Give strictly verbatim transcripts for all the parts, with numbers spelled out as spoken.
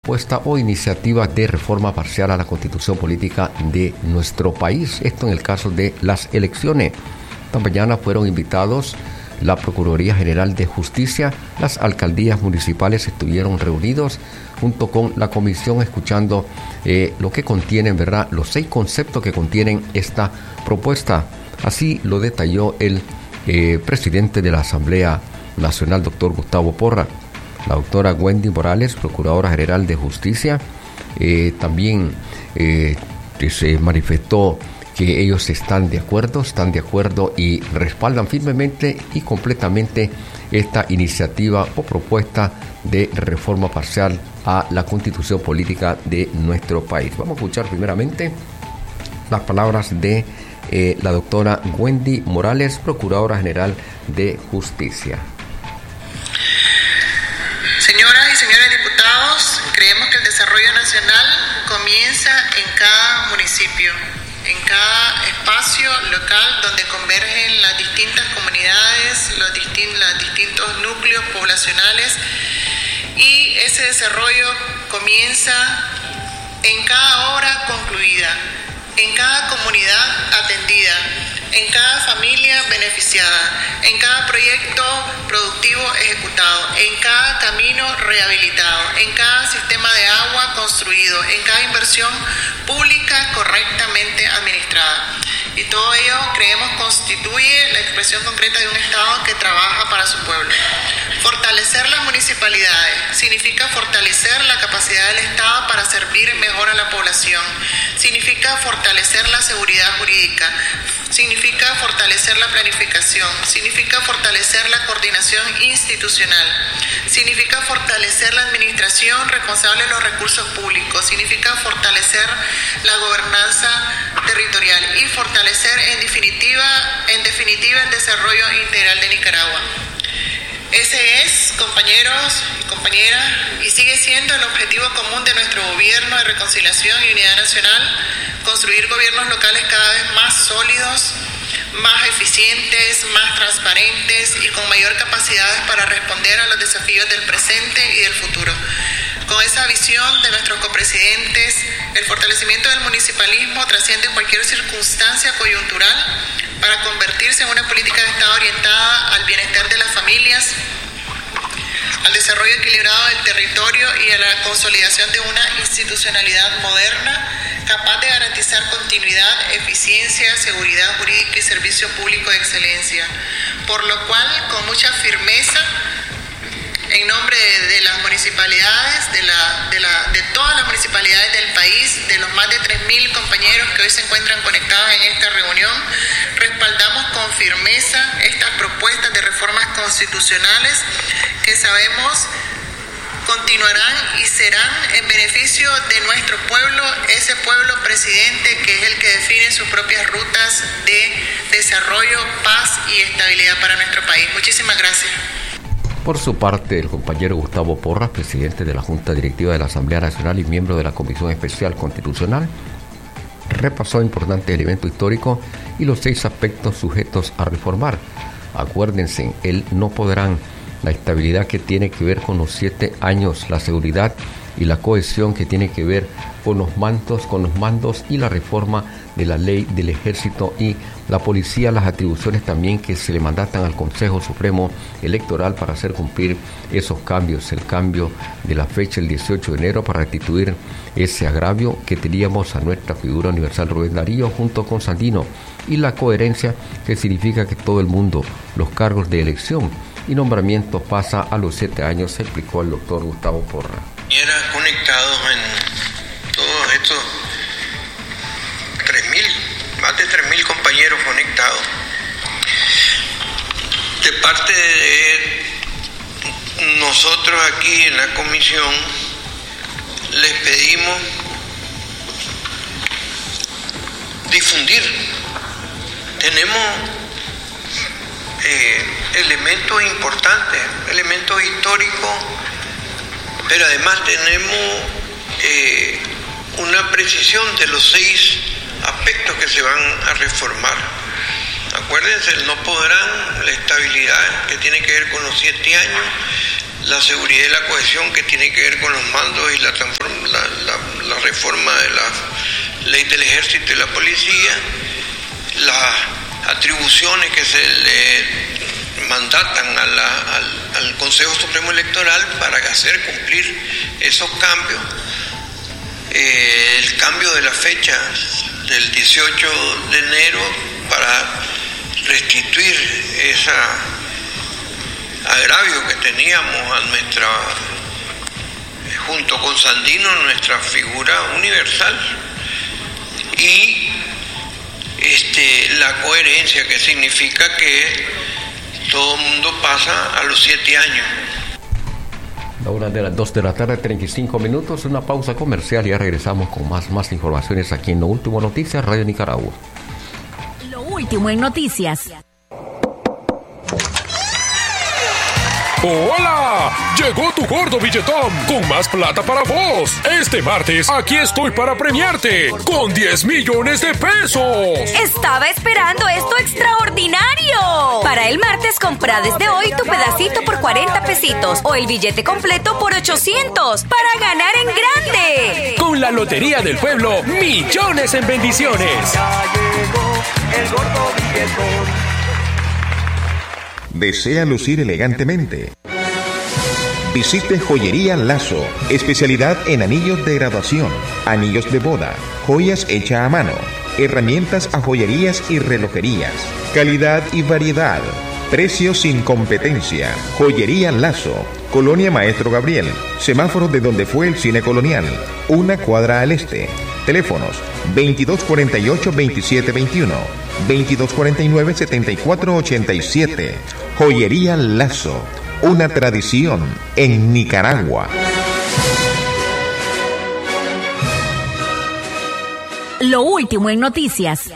propuesta o iniciativa de reforma parcial a la Constitución Política de nuestro país. Esto en el caso de las elecciones. Esta mañana fueron invitados la Procuraduría General de Justicia, las alcaldías municipales estuvieron reunidos junto con la comisión escuchando eh, lo que contienen, ¿verdad?, los seis conceptos que contienen esta propuesta. Así lo detalló el eh, presidente de la Asamblea Nacional, doctor Gustavo Porras. La doctora Wendy Morales, Procuradora General de Justicia, eh, también eh, se manifestó que ellos están de acuerdo, están de acuerdo y respaldan firmemente y completamente esta iniciativa o propuesta de reforma parcial a la Constitución Política de nuestro país. Vamos a escuchar primeramente las palabras de eh, la doctora Wendy Morales, Procuradora General de Justicia. Señoras y señores diputados, creemos que el desarrollo nacional comienza en cada municipio, en cada espacio local donde convergen las distintas comunidades, los distin- los distintos núcleos poblacionales, y ese desarrollo comienza en cada obra concluida, en cada comunidad atendida, en cada familia beneficiada, en cada proyecto productivo ejecutado, en cada camino rehabilitado, en cada sistema de agua construido, en cada inversión pública correctamente administrada. Y todo ello, creemos, constituye la expresión concreta de un Estado que trabaja para su pueblo. Fortalecer las municipalidades significa fortalecer la capacidad del Estado para servir mejor a la población. Significa fortalecer la seguridad jurídica. Significa fortalecer la planificación, significa fortalecer la coordinación institucional, significa fortalecer la administración responsable de los recursos públicos, significa fortalecer la gobernanza territorial y fortalecer en definitiva, en definitiva el desarrollo integral de Nicaragua. Ese es, compañeros y compañeras, y sigue siendo el objetivo común de nuestro gobierno de reconciliación y unidad nacional, construir gobiernos locales cada vez más sólidos, más eficientes, más transparentes y con mayor capacidades para responder a los desafíos del presente y del futuro. Con esa visión de nuestros copresidentes, el fortalecimiento del municipalismo trasciende cualquier circunstancia coyuntural para convertirse en una política de Estado orientada al bienestar de las familias, al desarrollo equilibrado del territorio y a la consolidación de una institucionalidad moderna capaz de garantizar continuidad, eficiencia, seguridad jurídica y servicio público de excelencia. Por lo cual, con mucha firmeza, en nombre de, de las municipalidades, de, la, de, la, de todas las municipalidades del país, de los más de tres mil compañeros que hoy se encuentran conectados en esta reunión, respaldamos con firmeza estas propuestas de reformas constitucionales que sabemos continuarán y serán en beneficio de nuestro pueblo, ese pueblo presidente que es el que define sus propias rutas de desarrollo, paz y estabilidad para nuestro país. Muchísimas gracias. Por su parte, el compañero Gustavo Porras, presidente de la Junta Directiva de la Asamblea Nacional y miembro de la Comisión Especial Constitucional, repasó importantes elementos históricos y los seis aspectos sujetos a reformar. Acuérdense, el no podrán, la estabilidad que tiene que ver con los siete años, la seguridad y la cohesión que tiene que ver con los mandos, con los mandos y la reforma de la ley del ejército y la policía, las atribuciones también que se le mandatan al Consejo Supremo Electoral para hacer cumplir esos cambios, el cambio de la fecha el dieciocho de enero para restituir ese agravio que teníamos a nuestra figura universal Rubén Darío junto con Sandino, y la coherencia que significa que todo el mundo, los cargos de elección y nombramiento pasa a los siete años, se explicó el doctor Gustavo Porras. Era conectados en todos estos tres mil, más de tres mil compañeros conectados. De parte de nosotros aquí en la comisión, les pedimos difundir. Tenemos eh, elementos importantes, elementos históricos, pero además tenemos eh, una precisión de los seis aspectos que se van a reformar. Acuérdense, el no podrán, la estabilidad que tiene que ver con los siete años, la seguridad y la cohesión que tiene que ver con los mandos y la, la, la, la reforma de la ley del ejército y la policía, las atribuciones que se le mandatan a la, al, al Consejo Supremo Electoral para hacer cumplir esos cambios, eh, el cambio de la fecha del dieciocho de enero para restituir ese agravio que teníamos a nuestra, junto con Sandino, nuestra figura universal, y este, la coherencia que significa que todo el mundo pasa a los siete años. La hora de las dos de la tarde, treinta y cinco minutos, una pausa comercial y ya regresamos con más, más informaciones aquí en Lo Último Noticias, Radio Nicaragua. Lo último en noticias. ¡Hola! Llegó tu gordo billetón con más plata para vos. Este martes aquí estoy para premiarte con diez millones de pesos. Estaba esperando esto extraordinario. Para el martes compra desde hoy tu pedacito por cuarenta pesitos o el billete completo por ochocientos para ganar en grande. Con la Lotería del Pueblo, millones en bendiciones. Ya llegó el gordo billetón. ¿Desea lucir elegantemente? Visite Joyería Lazo, especialidad en anillos de graduación, anillos de boda, joyas hechas a mano, herramientas a joyerías y relojerías, calidad y variedad, precios sin competencia. Joyería Lazo, Colonia Maestro Gabriel, semáforo de donde fue el Cine Colonial, una cuadra al este. Teléfonos veintidós cuarenta y ocho, veintisiete veintiuno, veintidós cuarenta y nueve, setenta y cuatro ochenta y siete. Joyería Lazo, una tradición en Nicaragua. Lo último en noticias.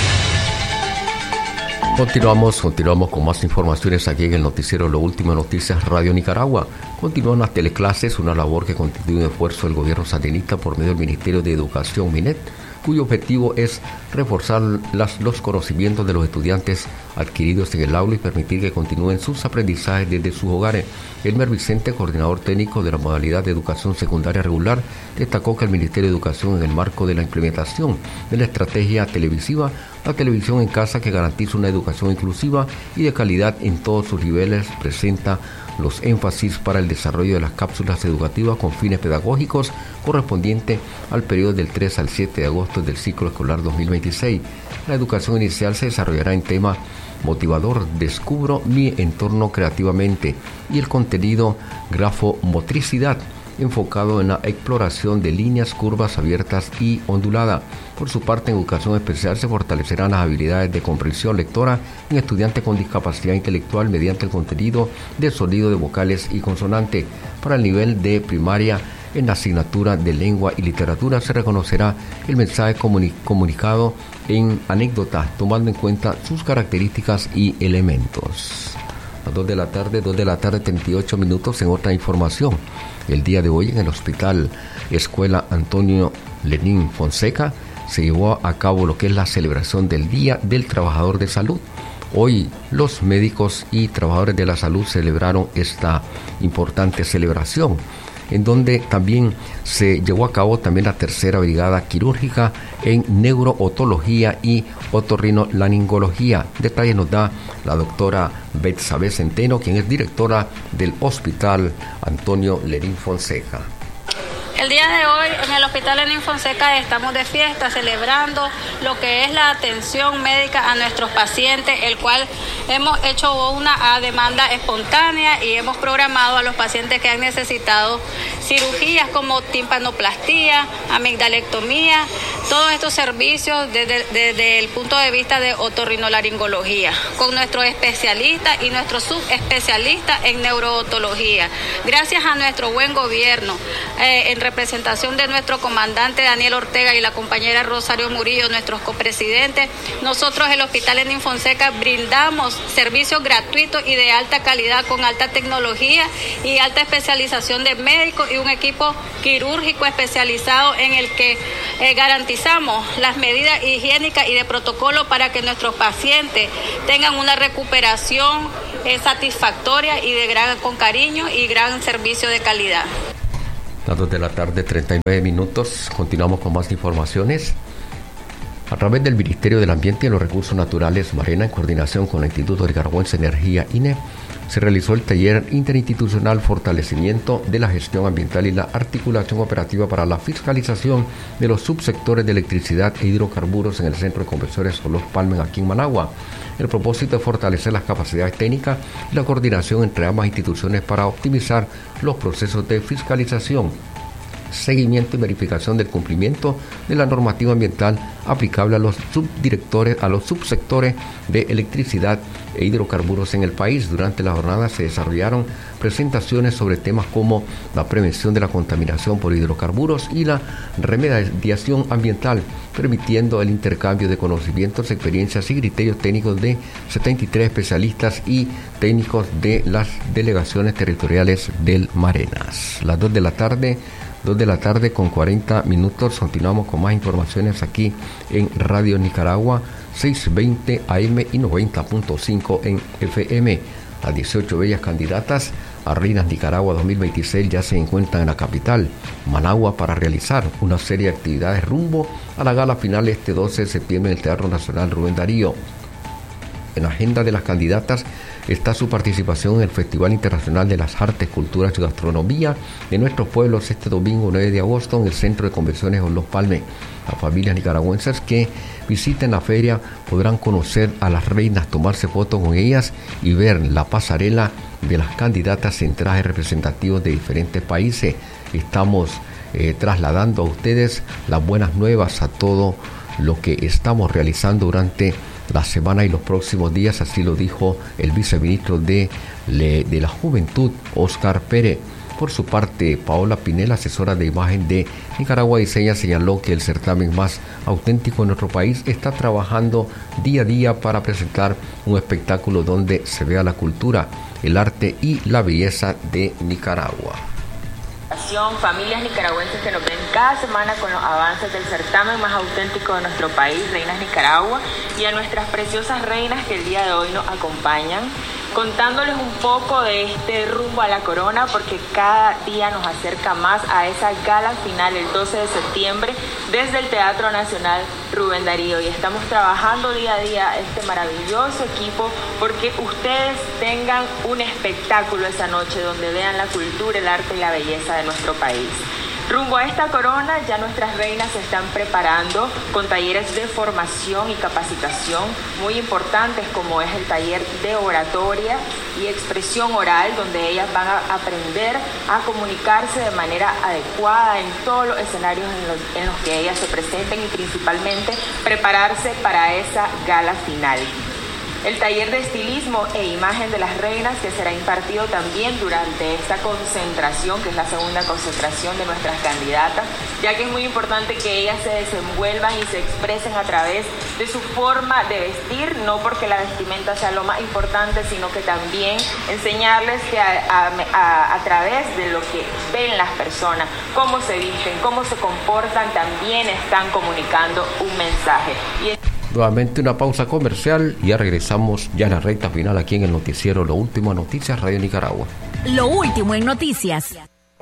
Continuamos, continuamos con más informaciones aquí en el noticiero Lo Último Noticias Radio Nicaragua. Continúan las teleclases, una labor que constituye un esfuerzo del gobierno sandinista por medio del Ministerio de Educación MINET, cuyo objetivo es reforzar las, los conocimientos de los estudiantes adquiridos en el aula y permitir que continúen sus aprendizajes desde sus hogares. Elmer Vicente, coordinador técnico de la modalidad de educación secundaria regular, destacó que el Ministerio de Educación, en el marco de la implementación de la estrategia televisiva, la televisión en casa, que garantiza una educación inclusiva y de calidad en todos sus niveles, presenta los énfasis para el desarrollo de las cápsulas educativas con fines pedagógicos correspondiente al periodo del tres al siete de agosto del ciclo escolar dos mil veintiséis. La educación inicial se desarrollará en tema motivador, descubro mi entorno creativamente, y el contenido grafomotricidad, enfocado en la exploración de líneas, curvas abiertas y onduladas. Por su parte, en educación especial se fortalecerán las habilidades de comprensión lectora en estudiantes con discapacidad intelectual mediante el contenido de sonido de vocales y consonantes. Para el nivel de primaria, en la asignatura de lengua y literatura se reconocerá el mensaje comuni- comunicado en anécdotas, tomando en cuenta sus características y elementos. A las dos de la tarde, dos de la tarde, treinta y ocho minutos en otra información. El día de hoy en el Hospital Escuela Antonio Lenín Fonseca se llevó a cabo lo que es la celebración del Día del Trabajador de Salud. Hoy los médicos y trabajadores de la salud celebraron esta importante celebración, en donde también se llevó a cabo también la tercera brigada quirúrgica en neurootología y otorrinolaringología. Detalles nos da la doctora Betsabe Centeno, quien es directora del Hospital Antonio Lenín Fonseca. El día de hoy en el Hospital Lenín Fonseca estamos de fiesta celebrando lo que es la atención médica a nuestros pacientes, el cual hemos hecho una a demanda espontánea y hemos programado a los pacientes que han necesitado cirugías como timpanoplastía, amigdalectomía, todos estos servicios desde, desde el punto de vista de otorrinolaringología, con nuestros especialistas y nuestros subespecialistas en neurootología. Gracias a nuestro buen gobierno, eh, en representación de nuestro comandante Daniel Ortega y la compañera Rosario Murillo, nuestros copresidentes, nosotros el Hospital Lenín Fonseca brindamos servicios gratuitos y de alta calidad con alta tecnología y alta especialización de médicos y un equipo quirúrgico especializado en el que eh, garantizamos las medidas higiénicas y de protocolo para que nuestros pacientes tengan una recuperación eh, satisfactoria y de gran, con cariño y gran servicio de calidad. Las dos de la tarde, treinta y nueve minutos. Continuamos con más informaciones. A través del Ministerio del Ambiente y los Recursos Naturales, Marena, en coordinación con el Instituto Nicaragüense de Energía, I N E, se realizó el taller interinstitucional Fortalecimiento de la Gestión Ambiental y la Articulación Operativa para la Fiscalización de los Subsectores de Electricidad e Hidrocarburos en el Centro de Conversiones Los Palmen, aquí en Managua. El propósito es fortalecer las capacidades técnicas y la coordinación entre ambas instituciones para optimizar los procesos de fiscalización, seguimiento y verificación del cumplimiento de la normativa ambiental aplicable a los subdirectores, a los subsectores de electricidad e hidrocarburos en el país. Durante la jornada se desarrollaron presentaciones sobre temas como la prevención de la contaminación por hidrocarburos y la remediación ambiental, permitiendo el intercambio de conocimientos, experiencias y criterios técnicos de setenta y tres especialistas y técnicos de las delegaciones territoriales del Marenas. Las dos de la tarde, dos de la tarde con cuarenta minutos. Continuamos con más informaciones aquí en Radio Nicaragua, seiscientos veinte A M y noventa punto cinco en F M. Las dieciocho bellas candidatas a Reinas Nicaragua dos mil veintiséis ya se encuentran en la capital, Managua, para realizar una serie de actividades rumbo a la gala final este doce de septiembre en el Teatro Nacional Rubén Darío. En la agenda de las candidatas está su participación en el Festival Internacional de las Artes, Culturas y Gastronomía de nuestros pueblos este domingo nueve de agosto en el Centro de Convenciones Los Palmes. Las familias nicaragüenses que visiten la feria podrán conocer a las reinas, tomarse fotos con ellas y ver la pasarela de las candidatas en trajes representativos de diferentes países. Estamos eh, trasladando a ustedes las buenas nuevas a todo lo que estamos realizando durante la semana y los próximos días, así lo dijo el viceministro de, de la Juventud, Oscar Pérez. Por su parte, Paola Pinel, asesora de imagen de Nicaragua Diseña, señaló que el certamen más auténtico de nuestro país está trabajando día a día para presentar un espectáculo donde se vea la cultura, el arte y la belleza de Nicaragua. Familias nicaragüenses que nos ven cada semana con los avances del certamen más auténtico de nuestro país, Reinas Nicaragua, y a nuestras preciosas reinas que el día de hoy nos acompañan, contándoles un poco de este rumbo a la corona, porque cada día nos acerca más a esa gala final el doce de septiembre desde el Teatro Nacional Rubén Darío, y estamos trabajando día a día este maravilloso equipo porque ustedes tengan un espectáculo esa noche donde vean la cultura, el arte y la belleza de nuestro país. Rumbo a esta corona, ya nuestras reinas se están preparando con talleres de formación y capacitación muy importantes, como es el taller de oratoria y expresión oral, donde ellas van a aprender a comunicarse de manera adecuada en todos los escenarios en los, en los que ellas se presenten, y principalmente prepararse para esa gala final. El taller de estilismo e imagen de las reinas, que será impartido también durante esta concentración, que es la segunda concentración de nuestras candidatas, ya que es muy importante que ellas se desenvuelvan y se expresen a través de su forma de vestir, no porque la vestimenta sea lo más importante, sino que también enseñarles que a, a, a, a través de lo que ven las personas, cómo se visten, cómo se comportan, también están comunicando un mensaje. Y Nuevamente una pausa comercial y ya regresamos ya en la recta final aquí en el noticiero Lo Último en Noticias Radio Nicaragua. Lo último en noticias.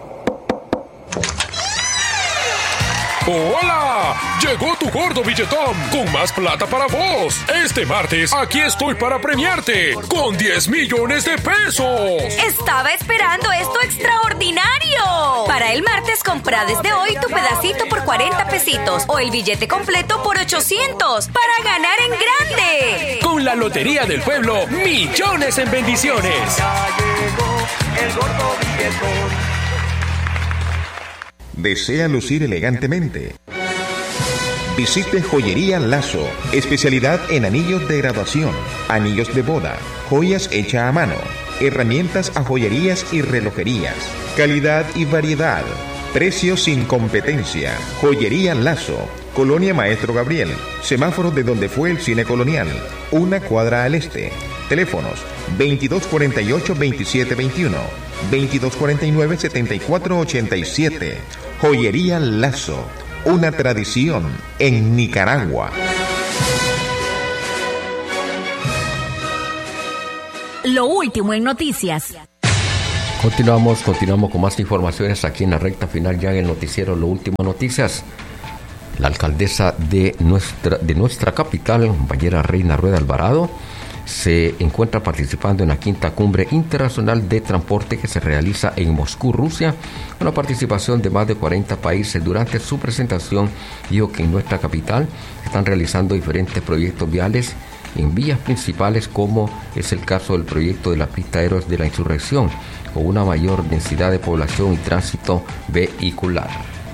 ¡Hola! Llegó tu gordo billetón con más plata para vos. Este martes aquí estoy para premiarte con diez millones de pesos. Estaba esperando esto extraordinario. Para el martes compra desde hoy tu pedacito por cuarenta pesitos o el billete completo por ochocientos para ganar en grande. Con la Lotería del Pueblo, millones en bendiciones. Ya llegó el gordo billetón. ¿Desea lucir elegantemente? Visite Joyería Lazo, especialidad en anillos de graduación, anillos de boda, joyas hechas a mano, herramientas a joyerías y relojerías, calidad y variedad, precios sin competencia. Joyería Lazo, Colonia Maestro Gabriel, semáforo de donde fue el cine colonial, una cuadra al este. Teléfonos veintidós cuarenta y ocho, veintisiete veintiuno, veintidós cuarenta y nueve, setenta y cuatro ochenta y siete. Joyería Lazo, una tradición en Nicaragua. lo último en noticias. Continuamos, continuamos con más informaciones aquí en la recta final ya en el noticiero Lo Último Noticias. La alcaldesa de nuestra, de nuestra capital, Bayera Reina Rueda Alvarado, se encuentra participando en la quinta cumbre internacional de transporte que se realiza en Moscú, Rusia, con la participación de más de cuarenta países. Durante su presentación dijo que en nuestra capital están realizando diferentes proyectos viales en vías principales, como es el caso del proyecto de la pista Héroes de la Insurrección, con una mayor densidad de población y tránsito vehicular.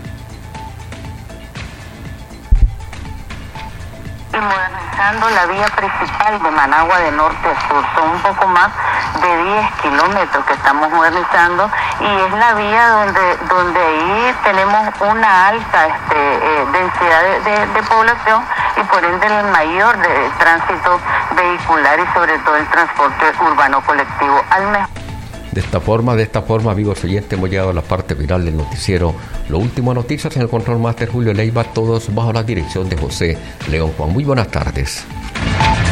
Y modernizando la vía principal de Managua de norte a sur, son un poco más de diez kilómetros que estamos modernizando, y es la vía donde donde ahí tenemos una alta este, eh, densidad de, de, de población, y por ende el mayor de tránsito vehicular y sobre todo el transporte urbano colectivo al mejor. De esta forma, de esta forma, amigos oyentes, hemos llegado a la parte final del noticiero Lo Último Noticias. En el control máster Julio Leiva, todos bajo la dirección de José León Juan. Muy buenas tardes.